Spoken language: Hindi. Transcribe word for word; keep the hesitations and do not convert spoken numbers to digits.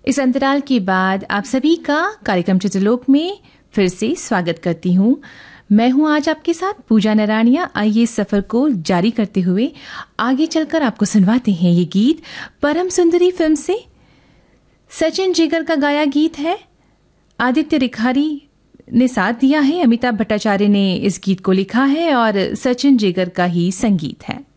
इस अंतराल के बाद आप सभी का कार्यक्रम चित्रलोक में फिर से स्वागत करती हूँ। मैं हूँ आज आपके साथ पूजा नरानिया। आइए सफर को जारी करते हुए आगे चलकर आपको सुनवाते हैं ये गीत परम सुंदरी फिल्म से। सचिन जिगर का गाया गीत है। आदित्य रिखारी ने साथ दिया है। अमिताभ भट्टाचार्य ने इस गीत को लिखा है और सचिन जिगर का ही संगीत है।